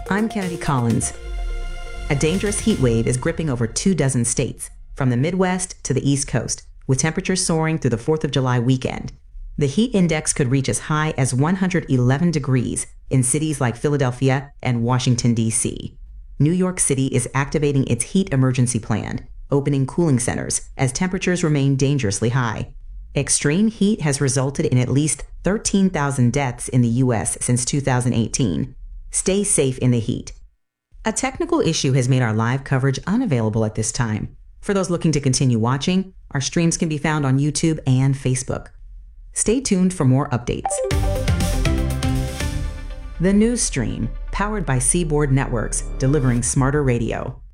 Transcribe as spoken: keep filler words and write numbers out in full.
I'm Kennedy Collins. A dangerous heat wave is gripping over two dozen states, from the Midwest to the East Coast, with temperatures soaring through the fourth of July weekend. The heat index could reach as high as one hundred eleven degrees in cities like Philadelphia and Washington, D C New York City is activating its heat emergency plan, opening cooling centers as temperatures remain dangerously high. Extreme heat has resulted in at least thirteen thousand deaths in the U S since two thousand eighteen. Stay safe in the heat. A technical issue has made our live coverage unavailable at this time. For those looking to continue watching, our streams can be found on YouTube and Facebook. Stay tuned for more updates. The News Stream, powered by Seaboard Networks, delivering smarter radio.